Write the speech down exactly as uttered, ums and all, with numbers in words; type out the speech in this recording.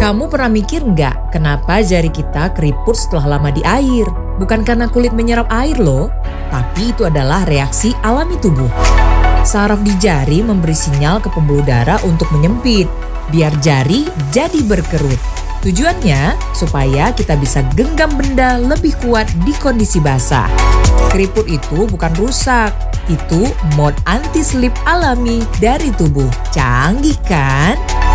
Kamu pernah mikir nggak kenapa jari kita keriput setelah lama di air? Bukan karena kulit menyerap air loh, tapi itu adalah reaksi alami tubuh. Saraf di jari memberi sinyal ke pembuluh darah untuk menyempit, biar jari jadi berkerut. Tujuannya supaya kita bisa genggam benda lebih kuat di kondisi basah. Keriput itu bukan rusak, itu mode anti-slip alami dari tubuh. Canggih kan?